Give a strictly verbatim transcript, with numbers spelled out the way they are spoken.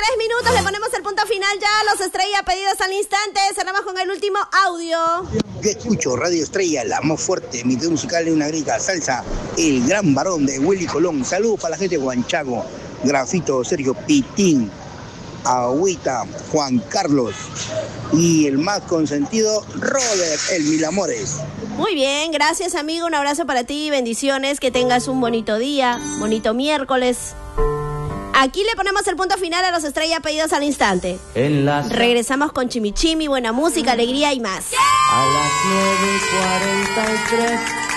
tres minutos, le ponemos el punto final ya a los Estrella pedidos al instante. Cerramos con el último audio. Yo escucho Radio Estrella, la más fuerte, mi tema musical de una grita, salsa, el gran varón de Willy Colón. Saludos para la gente de Huanchaco, Grafito, Sergio Pitín, Agüita, Juan Carlos y el más consentido, Robert, el Mil Amores. Muy bien, gracias amigo, un abrazo para ti, bendiciones, que tengas un bonito día, bonito miércoles. Aquí le ponemos el punto final a los Estrella pedidos al instante. En las... Regresamos con Chimichimi, buena música, alegría y más. A las nueve y cuarenta y tres.